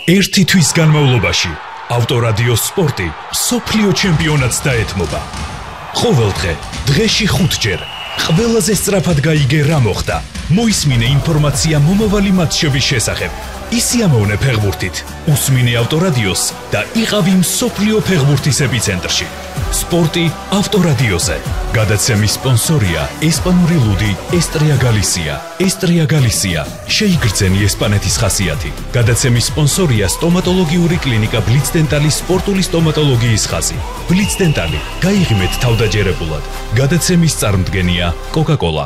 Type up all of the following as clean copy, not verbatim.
ერთი თვის განმავლობაში ავტორადიოს სპორტი მსოფლიო ჩემპიონატს დაეთმობა. ყოველდღე, დღეში 5-ჯერ, ყველაზე სწრაფად გაიგე რა მოხდა. მოისმინე ინფორმაცია მომავალი მატჩების შესახებ. ისიამოვნე ფეხბურთით, უსმინე ავტორადიოს და იყავი მსოფლიო ფეხბურთის ეპიცენტრში. სპორტი ავტორადიოზე. გადაცემის სპონსორია ესპანური ლუდი ესტრია გალისია. ესტრია გალისია. შეიგრძენი ესპანეთის ხასიათი. გადაცემის სპონსორია სტომატოლოგიური კლინიკა ბლიცდენტალის სპორტული სტომატოლოგიის ხაზი. ბლიცდენტალი. გაიღიმეთ თავდაჯერებულად. გადაცემის წარმდგენია კოკა-კოლა.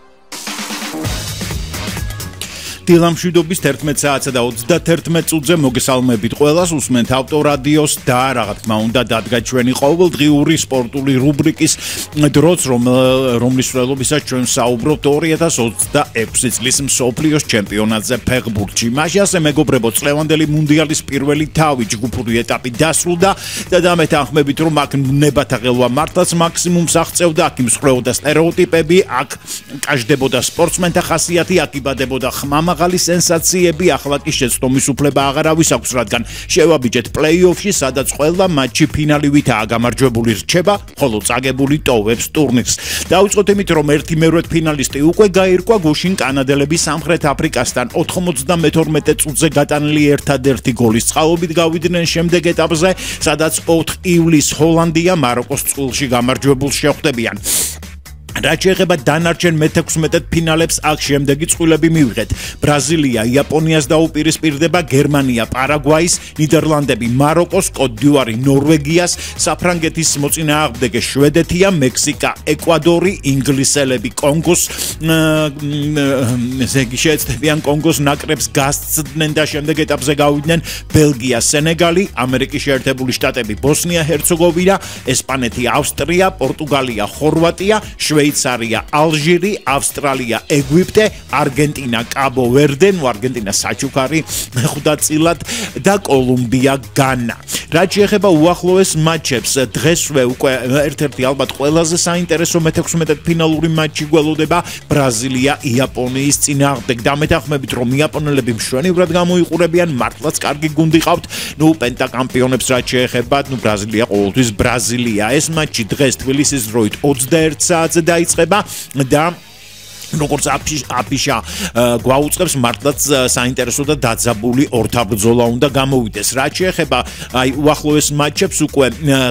დილამშვიდობის 11 საათსა და 31 წუთზე მოგესალმებით ყველას, უსმენთ ავტორადიოს და რა თქმა უნდა დადგა ჩვენი ყოველდღიური სპორტული რუბრიკის დროც, რომლის მსვლელობისას ჩვენ საუბრობთ 2026 წლის მსოფლიოს ჩემპიონატზე ფეხბურთში. მაშინ ასე მეგობრებო, წლევანდელი მუნდიალის პირველი თავი ჯგუფური ეტაპი დასრულდა და დამეთანხმებით რომ აქ ნებათა ღელვა მართლაც მაქსიმუმს აღწევდა, აქ იმსხვრეოდა სტერეოტიპები, აქ კაშდებოდა სპორტსმენთა ხასიათი, აქ იბადებოდა ხმამა მაღალი სენსაციები, ახლა კი შეცდომის უფლება აღარავის აქვს, რადგან შევაბიჯეთ პლეი-ოფში, სადაც ყველა მატჩი ფინალივითაა გამარჯვებული რჩება, ხოლო წაგებული ტოვებს ტურნირს. დავიწყოთ იმით, რომ ერთი-მერვედ ფინალისტი უკვე გაირკვა გუშინ კანადელები სამხრეთ აფრიკასთან 92 წუთზე გატანილი ერთადერთი გოლის წყალობით გავიდნენ შემდეგ ეტაპზე, სადაც 4 ივლისს ჰოლანდია მაროკოს წყვილში გამარჯვებულს შეხვდებიან. რაც შეეხება დანარჩენ მე-16 ფინალებს, აქ შემდეგი წყვილები მივიღეთ. ბრაზილია იაპონიას დაუპირისპირდება, გერმანია პარაგვაის, ნიდერლანდები მაროკოს, კოტ-დ'ივარი ნორვეგიას, საფრანგეთის მოწინააღმდეგე შვედეთია, მექსიკა ეკვადორი, ინგლისელები კონგოს შეეცდებიან კონგოს ნაკრებს გასცდნენ და შემდეგ ეტაპზე გავიდნენ ბელგია, სენეგალი, ამერიკის შეერთებული შტატები, ბოსნია, ჰერცეგოვინა, ესპანეთი, ავსტრია, პორტუგალია, ხორვატია, შვეიცარია, ალჟირი, ავსტრალია, ეგვიპტე, არგენტინა, კაბო-ვერდე, არგენტინა საჩუქარი, ხვდაწილად და კოლუმბია, განა. რაც შეეხება უახლოეს მატჩებს, დღესვე უკვე ერთ-ერთი ალბათ ყველაზე საინტერესო მე-16 ფინალური მატჩი გველოდება ბრაზილია იაპონიის წინააღმდეგ. დამეთანხმებით, რომ იაპონელები მშვენივრად გამოიყურებიან, მართლაც კარგი გუნდი ყავთ. პენტაკამპიონებს რაც შეეხება, ბრაზილია ყოველთვის ბრაზილია. ეს მატჩი დღეს თბილისის დროით 21 საათზე დაიწყება და როგორც აფიშა გვაუწყებს, მართლაც საინტერესო და დაძაბული ორთაბრძოლა უნდა გამოვიდეს. რაც შეეხება უახლოეს მატჩებს, უკვე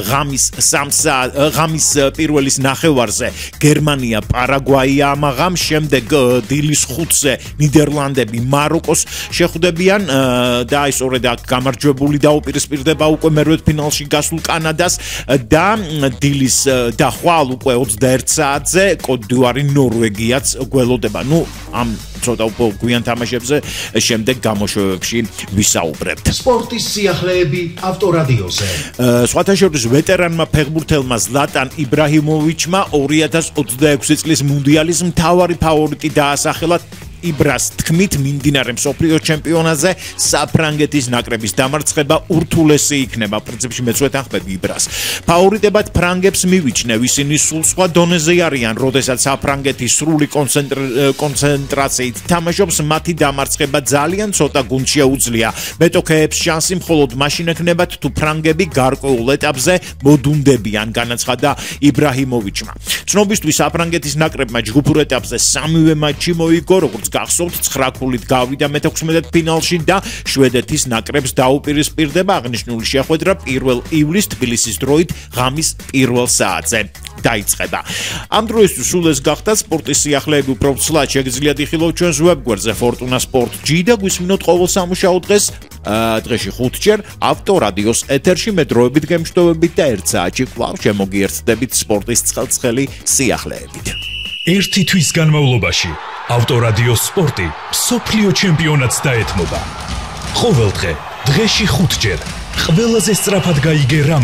ღამის პირველის ნახევარზე გერმანია პარაგვაია ამაღამ, შემდეგ დილის 5-ზე ნიდერლანდები მაროკოს შეხვდებიან და აი სწორედ აქ გამარჯვებული დაუპირისპირდება უკვე მერვედ ფინალში გასულ კანადას და დილის და ხვალ უკვე 21 საათზე კოტ-დ'ივარი ნორვეგიაც გველოდება. ამ ცოტა გვიან თამაშებზე შემდეგ გამოშვებებში ვისაუბრებთ. სპორტის სიახლეები ავტორადიოზე. სხვათა შორის ვეტერანმა ფეხბურთელმა ზლატან იბრაჰიმოვიჩმა 2026 წლის მუნდიალის მთავარი ფავორიტი დაასახელა იბრას თქმით, მიმდინარე მსოფლიო ჩემპიონატზე საფრანგეთის ნაკრების დამარცხება ურთულესი იქნება. პრინციპში მეც ვეთანხმები იბრას. ფავორიტებად ფრანგებს მივიჩნევ, ისინი სულ სხვა დონეზე არიან, როდესაც საფრანგეთის სრული კონცენტრაციით თამაშობს, მათი დამარცხება ძალიან ცოტა გუნდს შეუძლია. მეტოქეებს შანსი მხოლოდ მაშინ ექნებათ, თუ ფრანგები გარკვეულ ეტაპზე მოდუნდებიან, განაცხადა იბრაჰიმოვიჩმა. ცნობისთვის საფრანგეთის ნაკრებმა ჯგუფურ ეტაპზე 3-ვე მატჩი მოიგო, როგორც გახსოვთ, 9 ქულით გავიდა მე-16 ფინალში და შვედეთის ნაკრებს დაუპირისპირდება. აღნიშნული შეხვედრა 1 ივლისს თბილისის დროით ღამის 1 საათზე დაიწყება. ამ დროისთვის სულ ეს გახდა სპორტის სიახლეები. უფრო ცლად შეგიძლიათ იხილოთ ჩვენს ვებგვერდზე Fortuna Sport G და გვისმინოთ ყოველ სამუშაო დღეს დღეში 5-ჯერ ავტორადიოს ეთერში მეტროებით გემშვიდობებით და 1 საათში კვლავ შემოგიერთდებით სპორტის ცხელცხელი სიახლეებით. ერთი თვის განმავლობაში ავტორადიოს სპორტი მსოფლიო ჩემპიონატს დაეთმობა. ყოველდღე, დღეში 5-ჯერ, ყველაზე სწრაფად გაიგე რა